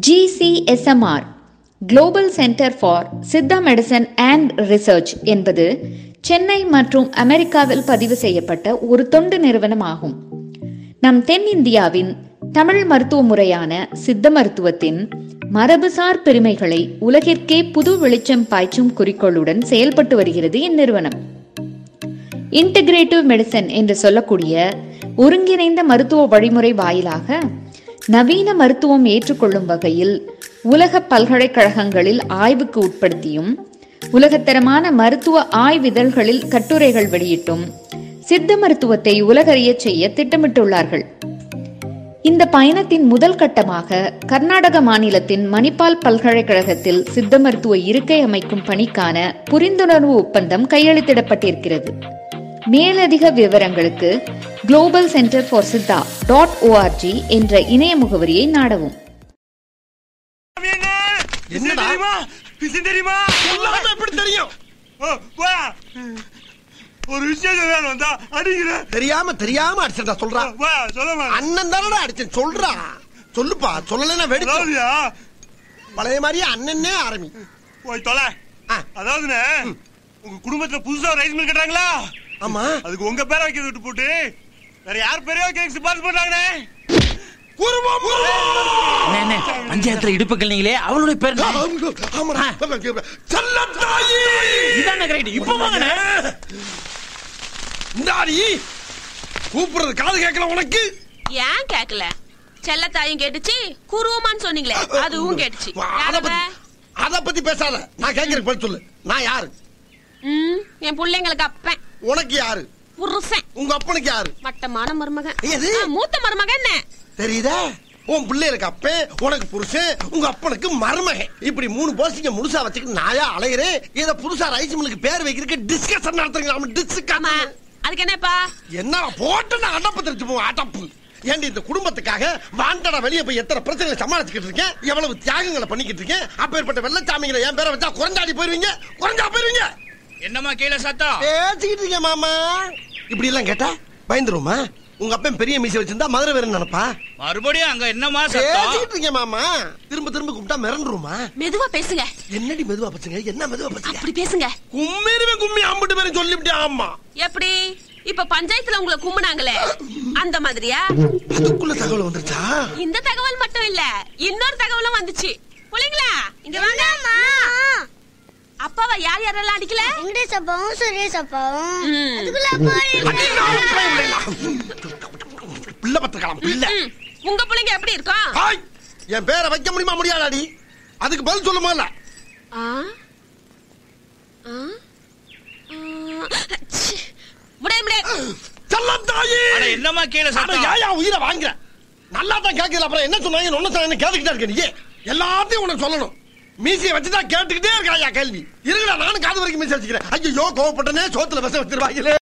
GCSMR Global Center for Siddha medicine and research என்பது சென்னை மற்றும் அமெரிக்காவில் பதிவு செய்யப்பட்ட ஒரு தொண்டு நிறுவனம் ஆகும். நம் தென்னிந்தியாவின் தமிழ் மருத்துவ முறையான சித்த மருத்துவத்தின் மரபுசார் பெருமைகளை உலகிற்கே புது வெளிச்சம் பாய்ச்சும் குறிக்கோளுடன் செயல்பட்டு வருகிறது இந்நிறுவனம். இன்டகிரேட்டிவ் மெடிசன் என்று சொல்லக்கூடிய ஒருங்கிணைந்த மருத்துவ வழிமுறை வாயிலாக நவீன மருத்துவம் ஏற்றுக்கொள்ளும் வகையில் உலக பல்கலைக்கழகங்களில் ஆய்வுக்கு உட்படுத்தியும் உலகத்தரமான மருத்துவ ஆய்விதழ்களில் கட்டுரைகள் வெளியிட்டும் சித்த மருத்துவத்தை உலகறிய செய்ய திட்டமிட்டுள்ளார்கள். இந்த பயணத்தின் முதல் கட்டமாக கர்நாடக மாநிலத்தின் மணிப்பால் பல்கலைக்கழகத்தில் சித்த மருத்துவ இருக்கை அமைக்கும் பணிக்கான புரிந்துணர்வு ஒப்பந்தம் கையெழுத்திடப்பட்டிருக்கிறது. மேலதிக விவரங்களுக்கு குளோபல் சென்டர் ஃபார் சித்தா.org என்ற இணைய முகவரியை நாடவும். ஒரு விஷயம் தெரியாம அடிச்சா சொல்றா. அண்ணன் தானடா அடிச்சேன் சொல்றா. சொல்லுப்பா, சொல்லலைன்னா வெடிச்சா பழைய மாதிரியே அண்ணனே ஆரம்பி போய் தொலை. அதாவதுண்ணே, உங்க குடும்பத்துல புதுசா ரைஸ் மில் கட்டுறாங்களா? ஆமா, அதுக்கு உங்க பேரை வைக்க விட்டு போட்டு வேற யார் பேரையோ கேக் சிபாரிசு பண்றாங்கண்ணே. பஞ்சாயத்துல இடுப்புகள் நீங்களே அவளுடைய பேர் கூப்பிடுறது காது கேட்கல உனக்கு? ஏன் கேட்கல? செல்லத்தாயும் கேட்டுச்சு, குருவமான்னு சொன்னீங்களே அதுவும் கேட்டுச்சு. அத பத்தி பேசாத, நான் கேட்கறேன் பதில் சொல்லு. நான் யாரு? என் பிள்ளைங்களுக்கு அப்பன். உனக்கு யாரு? புருஷன். உங்க அப்பனுக்கு யாரு? மட்டமான மருமகன். மூத்த மருமகன். என்ன தெரியுதா? உன் பிள்ளைகளுக்கு அப்பன், உனக்கு புருஷன், உங்க அப்பனுக்கு மருமகன். இப்படி 3 போஸ்டிங்க முழுசா வச்சுக்கிட்டு நாயா அலையிறேன். இத புதுசா ரைஸ் மில்லுக்கு பேர் வைக்கிறதுக்கு டிஸ்கஷன் நடத்துறீங்க. அதுக்கு என்னப்பா? என்ன போட்டு நான் அடப்பு தெரிச்சு போவோம். அடப்பு ஏண்டி இந்த குடும்பத்துக்காக வாண்டடா வெளியே போய் எத்தனை பிரச்சனைகளை சமாளிச்சுக்கிட்டு இருக்கேன், எவ்வளவு தியாகங்களை பண்ணிக்கிட்டு இருக்கேன். அப்பேற்பட்ட வெள்ளச்சாமிகளை என் பேரை வச்சா குறைஞ்சாடி போயிருவீங்க. குறைஞ்சா போயிருவீங்க. என்னமா கீழே சத்தம் பேசிக்கிட்டு இருக்கீங்க மாமா. இப்படி எல்லாம் கேட்டா பயந்துருமா? உங்க அப்பன் பெரிய மீசை வச்சிருந்தா மதுரை வேற நினைப்பா. மறுபடியும் அங்க என்னமா பேசிக்கிட்டு இருக்கீங்க மாமா. திரும்ப திரும்ப கூப்பிட்டா மிரண்டுருமா? மெதுவா பேசுங்க. என்னடி மெதுவா பேசுங்க? என்ன மெதுவா பேசுங்க? அப்படி பேசுங்க. கும்மிருவே கும்மி அம்பிட்டு பேரும் சொல்லிவிட்டேன். ஆமா, எப்படி? இப்ப பஞ்சாயத்துல உங்களை கும்பினாங்களே அந்த மாதிரியா? அதுக்குள்ள தகவல் வந்துருச்சா? இந்த தகவல் மட்டும் இல்ல, இன்னொரு தகவலும் வந்துச்சு. புள்ளைங்களா இங்க வாங்க. அப்பாவை யார் யாரெல்லாம் அடிக்கல? வெங்கடேஷ் அப்பாவும் சுரேஷ் அப்பாவும். அதுக்குள்ள பிள்ளை பத்திரக்கலாம். பிள்ளை உங்க பிள்ளைங்க எப்படி இருக்கும்? என் பேரை வைக்க முடியுமா? முடியாதாடி? அதுக்கு பதில் சொல்ல முடியல. என்னமா கீழே சத்தம்? உயிரை வாங்குற நல்லா தான் கேட்கல. அப்புறம் என்ன சொன்னாங்க ஒன்னு சொன்ன கேட்டுக்கிட்டே இருக்க. நீ எல்லாத்தையும் உனக்கு சொல்லணும். மீசியை வச்சுதான் கேட்டுக்கிட்டே இருக்கா கேள்வி. இருக்குடா, நானும் காது வரைக்கும் மீசி வச்சுக்கிறேன். ஐயோ கோவப்பட்டனே, சோத்துல விஷம் வச்சிருவாங்களே.